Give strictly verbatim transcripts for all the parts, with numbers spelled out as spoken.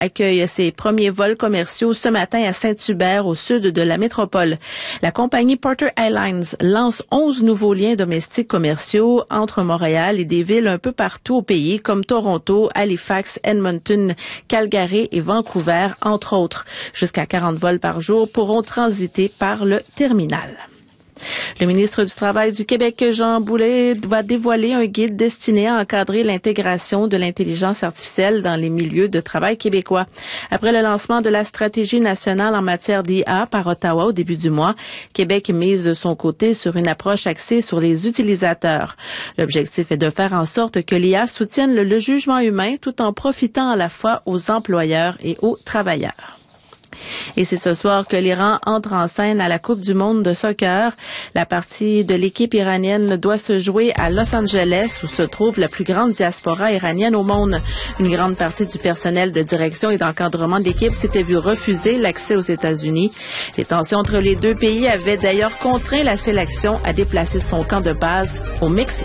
accueille ses premiers vols commerciaux ce matin à Saint-Hubert, au sud de la métropole. La compagnie Porter Airlines lance onze nouveaux liens domestiques commerciaux entre Montréal et des villes un peu partout au pays, comme Toronto, Halifax, Edmonton, Calgary et Vancouver, entre autres. Jusqu'à quarante vols par jour pourront transiter par le terminal. Le ministre du Travail du Québec, Jean Boulet, va dévoiler un guide destiné à encadrer l'intégration de l'intelligence artificielle dans les milieux de travail québécois. Après le lancement de la stratégie nationale en matière d'I A par Ottawa au début du mois, Québec mise de son côté sur une approche axée sur les utilisateurs. L'objectif est de faire en sorte que l'I A soutienne le, le jugement humain tout en profitant à la fois aux employeurs et aux travailleurs. Et c'est ce soir que l'Iran entre en scène à la Coupe du monde de soccer. La partie de l'équipe iranienne doit se jouer à Los Angeles, où se trouve la plus grande diaspora iranienne au monde. Une grande partie du personnel de direction et d'encadrement de l'équipe s'était vu refuser l'accès aux États-Unis. Les tensions entre les deux pays avaient d'ailleurs contraint la sélection à déplacer son camp de base au Mexique.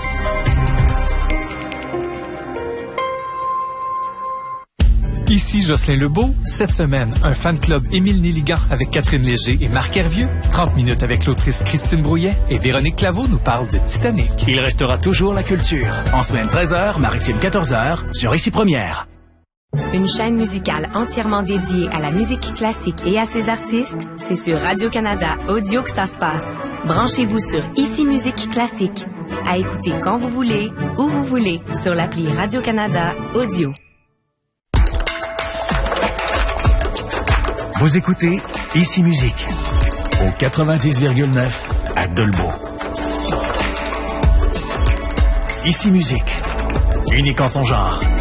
Ici Jocelyn Lebeau. Cette semaine, un fan club Émile Néligan avec Catherine Léger et Marc Hervieux. trente minutes avec l'autrice Christine Brouillet et Véronique Claveau nous parle de Titanic. Il restera toujours la culture. En semaine treize heures, maritime quatorze heures, sur Ici Première. Une chaîne musicale entièrement dédiée à la musique classique et à ses artistes, c'est sur Radio-Canada Audio que ça se passe. Branchez-vous sur Ici Musique Classique. À écouter quand vous voulez, où vous voulez, sur l'appli Radio-Canada Audio. Vous écoutez Ici Musique au quatre-vingt-dix virgule neuf à Dolbeau. Ici Musique, unique en son genre.